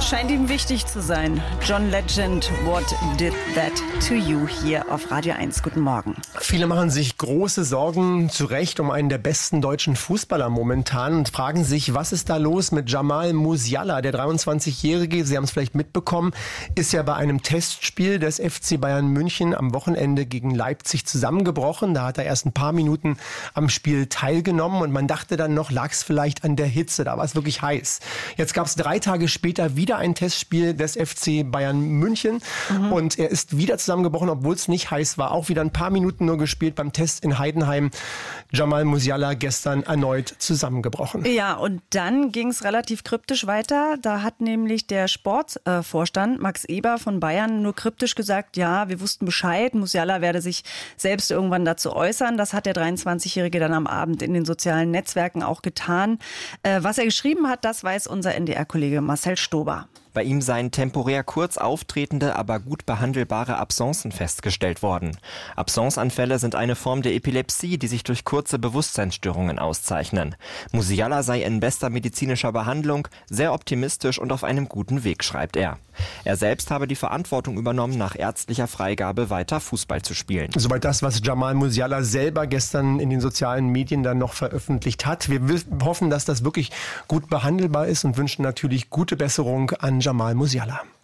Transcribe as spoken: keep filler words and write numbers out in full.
Scheint ihm wichtig zu sein. John Legend, What Did That to You hier auf Radio eins. Guten Morgen. Viele machen sich große Sorgen, zu Recht, um einen der besten deutschen Fußballer momentan und fragen sich, was ist da los mit Jamal Musiala? Der dreiundzwanzigjährige, Sie haben es vielleicht mitbekommen, ist ja bei einem Testspiel des F C Bayern München am Wochenende gegen Leipzig zusammengebrochen. Da hat er erst ein paar Minuten am Spiel teilgenommen und man dachte dann noch, lag es vielleicht an der Hitze, da war es wirklich heiß. Jetzt gab es drei Tage später wieder ein Testspiel des F C Bayern München mhm. und er ist wieder zusammengebrochen, obwohl es nicht heiß war. Auch wieder ein paar Minuten nur gespielt beim Test in Heidenheim. Jamal Musiala gestern erneut zusammengebrochen. Ja, und dann ging es relativ kryptisch weiter. Da hat nämlich der Sportvorstand Max Eber von Bayern nur kryptisch gesagt, ja, wir wussten Bescheid, Musiala werde sich selbst irgendwann dazu äußern. Das hat der dreiundzwanzigjährige dann am Abend in den sozialen Netzwerken auch getan. Äh, was er geschrieben hat, das weiß unser N D R-Kollege Marcel Stober. Bei ihm seien temporär kurz auftretende, aber gut behandelbare Absencen festgestellt worden. Absenceanfälle sind eine Form der Epilepsie, die sich durch kurze Bewusstseinsstörungen auszeichnen. Musiala sei in bester medizinischer Behandlung, sehr optimistisch und auf einem guten Weg, schreibt er. Er selbst habe die Verantwortung übernommen, nach ärztlicher Freigabe weiter Fußball zu spielen. Soweit das, was Jamal Musiala selber gestern in den sozialen Medien dann noch veröffentlicht hat. Wir hoffen, dass das wirklich gut behandelbar ist und wünschen natürlich gute Besserung an Jamal Musiala.